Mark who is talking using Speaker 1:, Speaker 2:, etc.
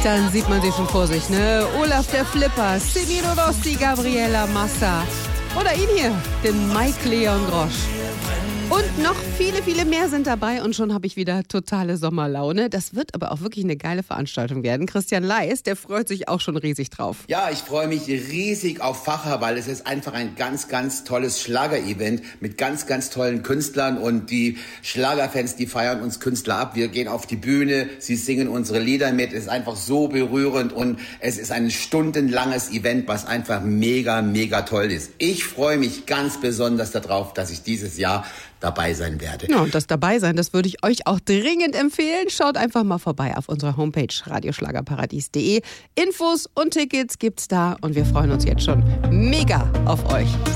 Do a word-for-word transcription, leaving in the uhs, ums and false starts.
Speaker 1: dann sieht man sie schon vor sich, ne? Olaf der Flipper, Semino Rossi, Gabriela Massa oder ihn hier, den Mike Leon Grosch. Und noch viele, viele mehr sind dabei und schon habe ich wieder totale Sommerlaune. Das wird aber auch wirklich eine geile Veranstaltung werden. Christian Leis, der freut sich auch schon riesig drauf.
Speaker 2: Ja, ich freue mich riesig auf Facher, weil es ist einfach ein ganz, ganz tolles Schlager-Event mit ganz, ganz tollen Künstlern und die Schlagerfans, die feiern uns Künstler ab. Wir gehen auf die Bühne, sie singen unsere Lieder mit. Es ist einfach so berührend und es ist ein stundenlanges Event, was einfach mega, mega toll ist. Ich freue mich ganz besonders darauf, dass ich dieses Jahr dabei sein werde.
Speaker 1: Ja, und das dabei sein, das würde ich euch auch dringend empfehlen. Schaut einfach mal vorbei auf unserer Homepage radioschlagerparadies punkt de. Infos und Tickets gibt's da und wir freuen uns jetzt schon mega auf euch.